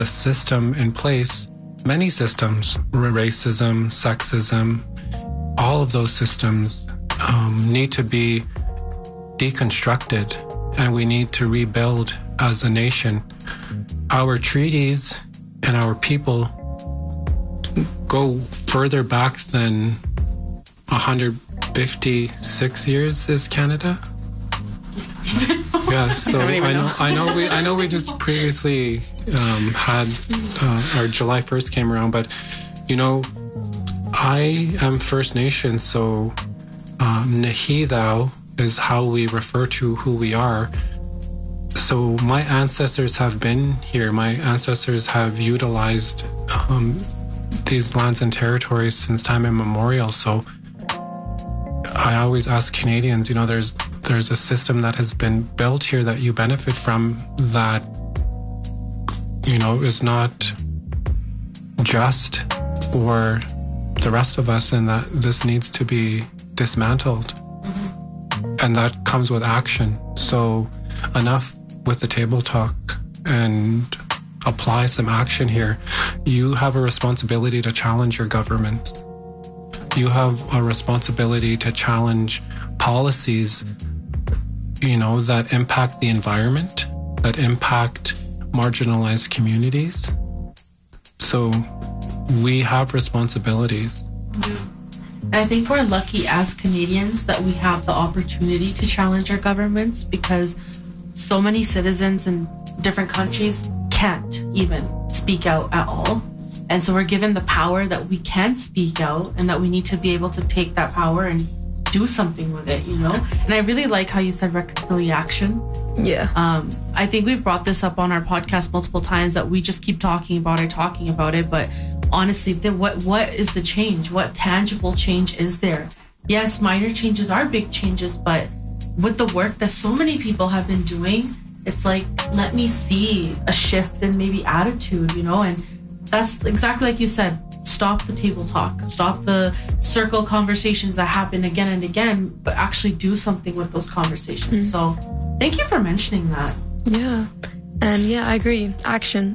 a system in place, many systems, racism, sexism, all of those systems need to be deconstructed, and we need to rebuild as a nation. Our treaties and our people go further back than 156 years is Canada. Yeah, so I know we just previously had our July 1st came around, but I am First Nation, so Nahi thou is how we refer to who we are. So my ancestors have been here. My ancestors have utilized these lands and territories since time immemorial. So I always ask Canadians, there's a system that has been built here that you benefit from that, is not just for the rest of us, and that this needs to be dismantled. And that comes with action. So enough with the table talk and apply some action here. You have a responsibility to challenge your government. You have a responsibility to challenge policies, that impact the environment, that impact marginalized communities. So we have responsibilities. And I think we're lucky as Canadians that we have the opportunity to challenge our governments, because so many citizens in different countries can't even speak out at all. And so we're given the power that we can speak out, and that we need to be able to take that power and do something with it, And I really like how you said reconciliation. Yeah. I think we've brought this up on our podcast multiple times, that we just keep talking about it. But honestly, what is the change? What tangible change is there? Yes, minor changes are big changes, but with the work that so many people have been doing, it's like, let me see a shift in maybe attitude, and that's exactly like you said. Stop the table talk, stop the circle conversations that happen again and again, but actually do something with those conversations. So thank you for mentioning that. Yeah. And yeah, I agree. Action.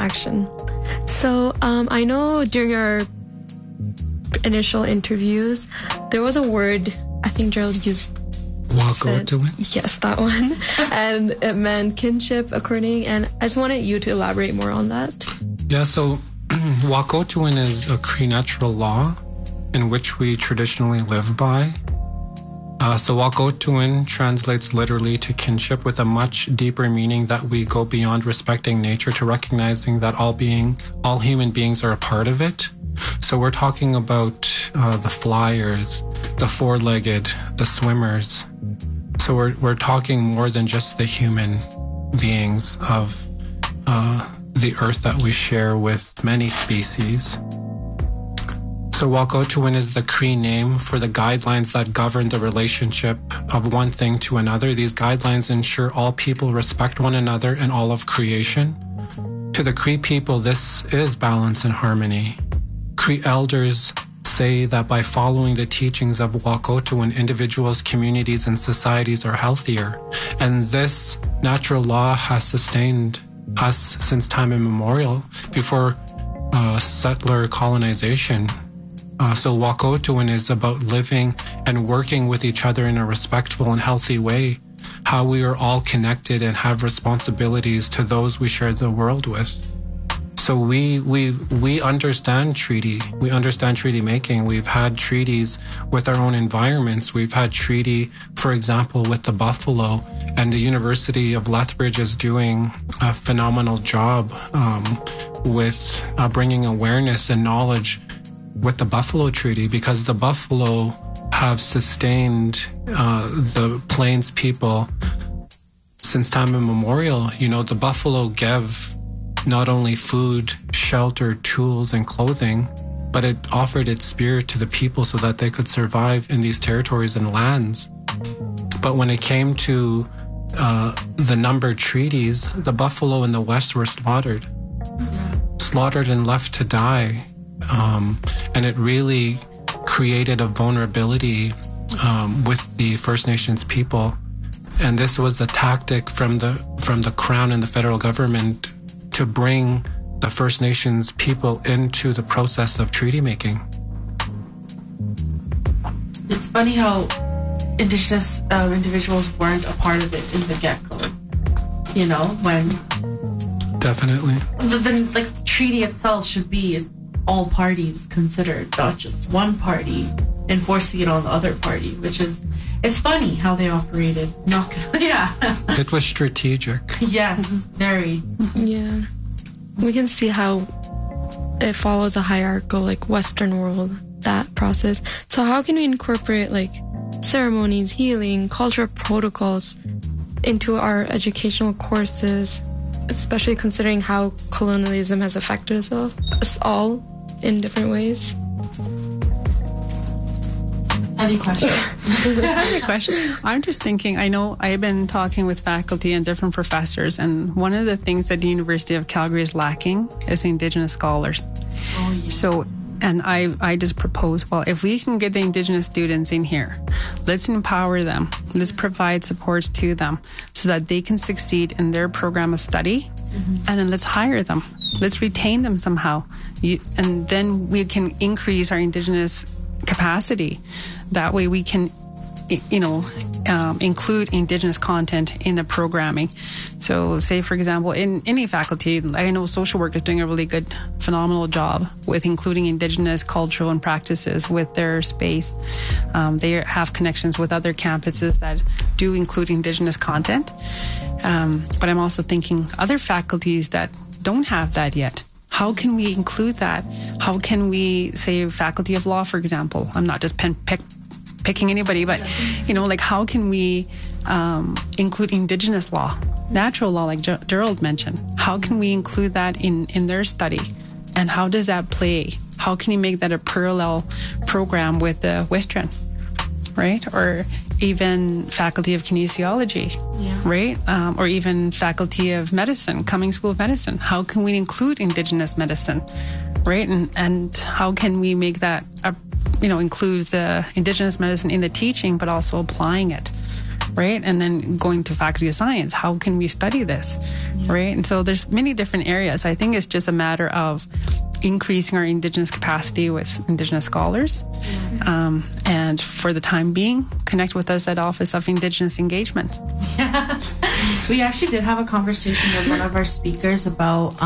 So I know during our initial interviews, there was a word I think Gerald used. Wahkohtowin? Yes, that one. And it meant kinship, according. And I just wanted you to elaborate more on that. Yeah, so Wahkohtowin is a Cree natural law in which we traditionally live by. So Wahkohtowin translates literally to kinship, with a much deeper meaning that we go beyond respecting nature to recognizing that all human beings are a part of it. So we're talking about the flyers, the four-legged, the swimmers. So we're talking more than just the human beings of the earth that we share with many species. So Wahkohtowin is the Cree name for the guidelines that govern the relationship of one thing to another. These guidelines ensure all people respect one another and all of creation. To the Cree people, this is balance and harmony. Cree elders say that by following the teachings of Wahkohtowin, individuals, communities, and societies are healthier. And this natural law has sustained us since time immemorial, before settler colonization. So Wahkohtowin is about living and working with each other in a respectful and healthy way, how we are all connected and have responsibilities to those we share the world with. So we understand treaty. We understand treaty making. We've had treaties with our own environments. We've had treaty, for example, with the buffalo, and the University of Lethbridge is doing a phenomenal job with bringing awareness and knowledge with the Buffalo Treaty, because the buffalo have sustained the Plains people since time immemorial. The buffalo gave not only food, shelter, tools, and clothing, but it offered its spirit to the people so that they could survive in these territories and lands. But when it came to the numbered treaties, the buffalo in the West were slaughtered and left to die. And it really created a vulnerability with the First Nations people. And this was a tactic from the Crown and the federal government to bring the First Nations people into the process of treaty making. It's funny how Indigenous individuals weren't a part of it in the get-go. You know, when... Definitely. Then, like, the treaty itself should be all parties considered, not just one party enforcing it on the other party, which is... It's funny how they operated. Not gonna, yeah. It was strategic. Yes, very. Yeah. We can see how it follows a hierarchical, like, Western world, that process. So how can we incorporate, like, ceremonies, healing, cultural protocols into our educational courses, especially considering how colonialism has affected us all in different ways? Any question? I have a question. I'm just thinking, I know I've been talking with faculty and different professors, and one of the things that the University of Calgary is lacking is Indigenous scholars. Oh, yeah. So, and I just propose, well, if we can get the Indigenous students in here, let's empower them. Let's provide supports to them so that they can succeed in their program of study. And then let's hire them. Let's retain them somehow. And then we can increase our Indigenous capacity. That way we can, include Indigenous content in the programming. So say, for example, in any faculty, I know social work is doing a really good, phenomenal job with including Indigenous cultural and practices with their space. They have connections with other campuses that do include Indigenous content. But I'm also thinking other faculties that don't have that yet. How can we include that? How can we, say, faculty of law, for example? I'm not just picking anybody, but, how can we include Indigenous law, natural law, like Gerald mentioned? How can we include that in their study? And how does that play? How can you make that a parallel program with the Western, right? Or even faculty of kinesiology, right? Or even faculty of medicine, Cummings School of Medicine. How can we include Indigenous medicine, right? And how can we make that, include the Indigenous medicine in the teaching, but also applying it, right? And then going to faculty of science, how can we study this, right? And so there's many different areas. I think it's just a matter of increasing our Indigenous capacity with Indigenous scholars. And for the time being, connect with us at Office of Indigenous Engagement. Yeah. We actually did have a conversation with one of our speakers about,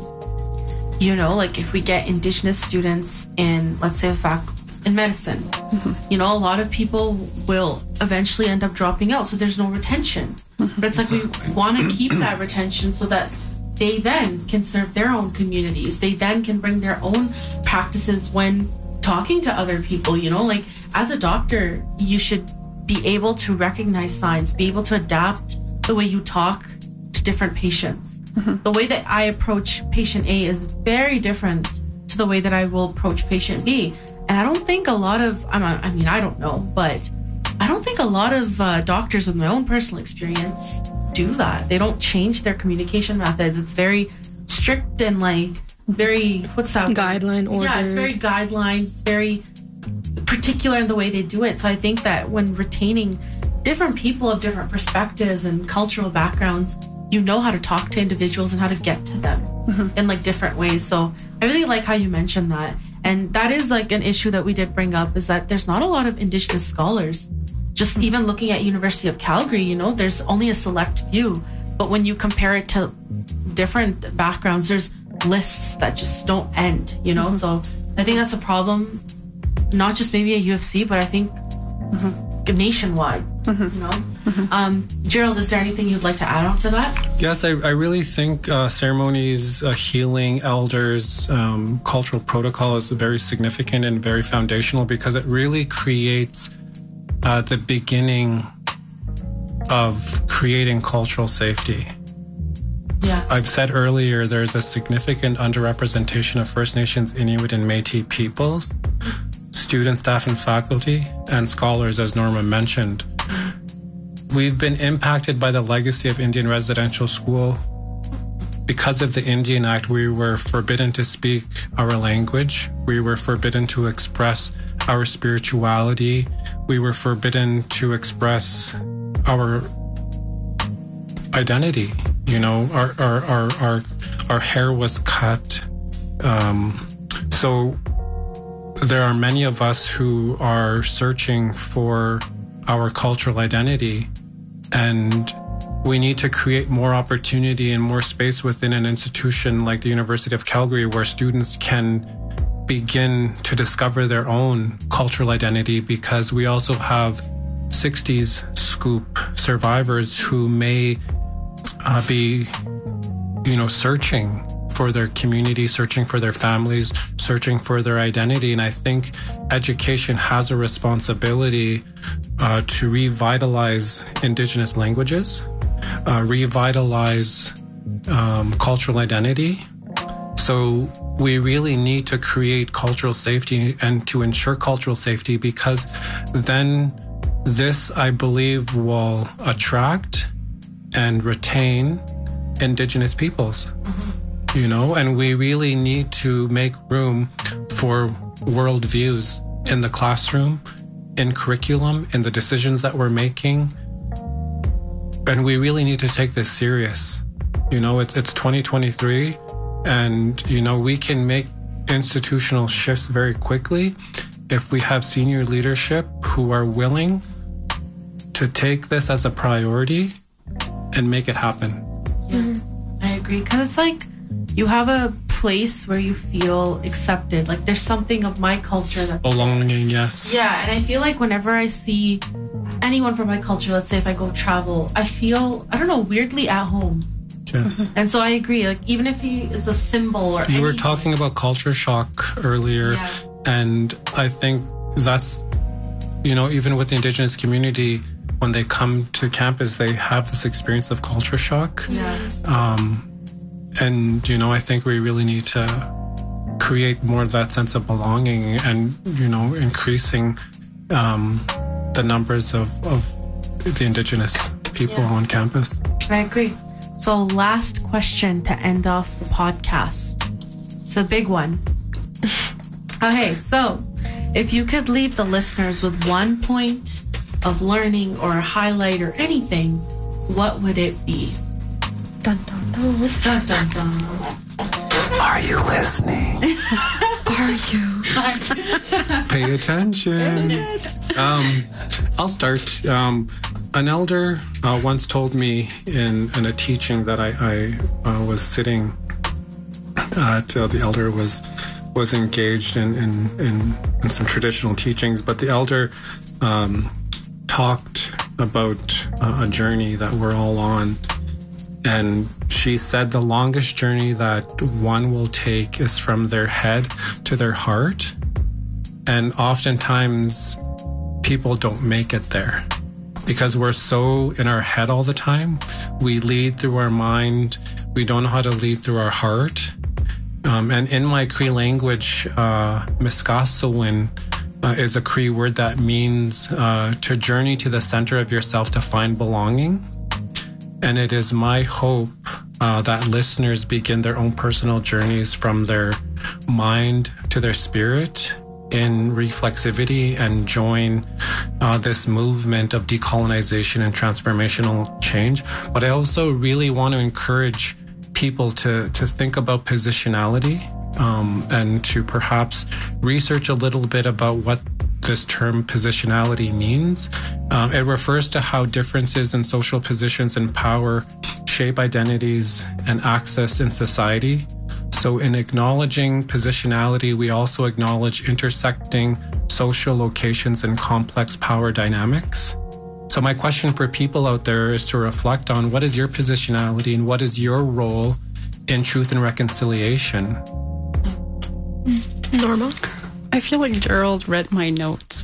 if we get Indigenous students in, let's say, in medicine, a lot of people will eventually end up dropping out, so there's no retention. But it's like we want to keep that retention so that they then can serve their own communities. They then can bring their own practices when talking to other people, as a doctor, you should be able to recognize signs, be able to adapt the way you talk to different patients. The way that I approach patient A is very different to the way that I will approach patient B. And I don't think a lot of, I don't know, but I don't think a lot of doctors with my own personal experience do that. They don't change their communication methods. It's very strict and very, what's that? Guideline order. Yeah, it's very guidelines, very particular in the way they do it. So I think that when retaining different people of different perspectives and cultural backgrounds, you know how to talk to individuals and how to get to them in different ways. So I really like how you mentioned that. And that is an issue that we did bring up, is that there's not a lot of Indigenous scholars. Just even looking at University of Calgary, there's only a select few. But when you compare it to different backgrounds, there's lists that just don't end, So I think that's a problem, not just maybe at UFC, but I think nationwide, Gerald, is there anything you'd like to add on to that? Yes, I really think ceremonies, healing, elders, cultural protocol is very significant and very foundational, because it really creates the beginning of creating cultural safety. Yeah. I've said earlier, there's a significant underrepresentation of First Nations, Inuit, and Métis peoples, students, staff, and faculty, and scholars, as Norma mentioned. We've been impacted by the legacy of Indian residential school. Because of the Indian Act, we were forbidden to speak our language. We were forbidden to express our spirituality. We were forbidden to express our identity, our our hair was cut. So there are many of us who are searching for our cultural identity, and we need to create more opportunity and more space within an institution like the University of Calgary where students can begin to discover their own cultural identity, because we also have 60s scoop survivors who may be, searching for their community, searching for their families, searching for their identity. And I think education has a responsibility to revitalize Indigenous languages, revitalize cultural identity. So we really need to create cultural safety and to ensure cultural safety, because then this, I believe, will attract and retain Indigenous peoples, and we really need to make room for worldviews in the classroom, in curriculum, in the decisions that we're making. And we really need to take this serious. It's 2023, and, we can make institutional shifts very quickly if we have senior leadership who are willing to take this as a priority and make it happen. Yeah, I agree. Because it's like you have a place where you feel accepted. Like there's something of my culture that's belonging, yes. Yeah, and I feel like whenever I see anyone from my culture, let's say if I go travel, I feel, weirdly at home. Yes. And so I agree. Like even if he is a symbol or You were talking about culture shock earlier. Yeah. And I think that's, even with the Indigenous community, when they come to campus, they have this experience of culture shock. Yeah. And, I think we really need to create more of that sense of belonging and, increasing the numbers of the Indigenous people on campus. I agree. So last question to end off the podcast. It's a big one. Okay, so if you could leave the listeners with one point of learning or a highlight or anything, what would it be? Dun, dun, dun. Dun, dun, dun. Are you listening? Are you? Pay attention. I'll start. An elder once told me in a teaching that I was sitting at. The elder was engaged in some traditional teachings, but the elder talked about a journey that we're all on. And she said the longest journey that one will take is from their head to their heart. And oftentimes people don't make it there because we're so in our head all the time. We lead through our mind. We don't know how to lead through our heart. And in my Cree language, miskasowin is a Cree word that means to journey to the center of yourself to find belonging. And it is my hope that listeners begin their own personal journeys from their mind to their spirit in reflexivity and join this movement of decolonization and transformational change. But I also really want to encourage people to think about positionality and to perhaps research a little bit about what this term positionality means. It refers to how differences in social positions and power shape identities and access in society. So in acknowledging positionality, we also acknowledge intersecting social locations and complex power dynamics. So my question for people out there is to reflect on what is your positionality and what is your role in truth and reconciliation? Norma? I feel like Gerald read my notes.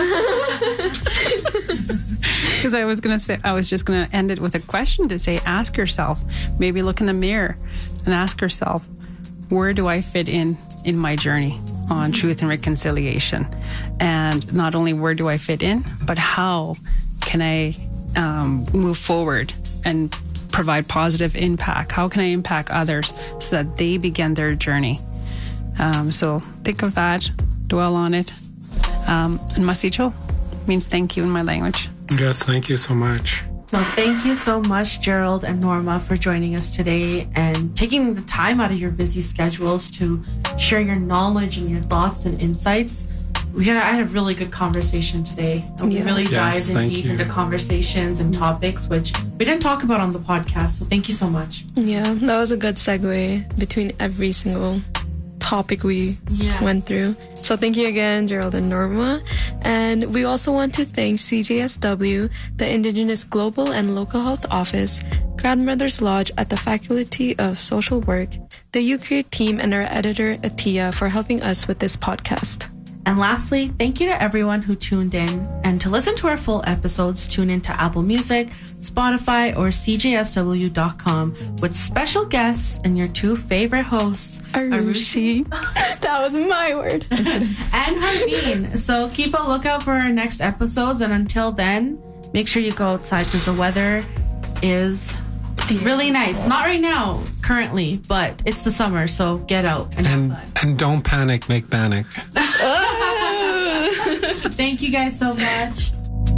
Because I was just going to end it with a question to say, ask yourself, maybe look in the mirror and ask yourself, where do I fit in my journey on truth and reconciliation? And not only where do I fit in, but how can I move forward and provide positive impact? How can I impact others so that they begin their journey? So think of that, dwell on it. And masicho means thank you in my language. Yes, thank you so much. So thank you so much, Gerald and Norma, for joining us today and taking the time out of your busy schedules to share your knowledge and your thoughts and insights. I had a really good conversation today. And we really dived in deep into conversations and topics which we didn't talk about on the podcast. So thank you so much. Yeah, that was a good segue between every single topic we went through. So thank you again, Gerald and Norma. And we also want to thank CJSW, the Indigenous Global and Local Health Office, Grandmother's Lodge at the Faculty of Social Work, the UCreate team, and our editor, Atia, for helping us with this podcast. And lastly, thank you to everyone who tuned in. And to listen to our full episodes, tune into Apple Music, Spotify, or CJSW.com with special guests and your two favorite hosts, Arushi. That was my word. and Harveen. So keep a lookout for our next episodes. And until then, make sure you go outside because the weather is really nice. Not right now, currently, but it's the summer, so get out and have fun. And don't panic, make panic. Thank you guys so much.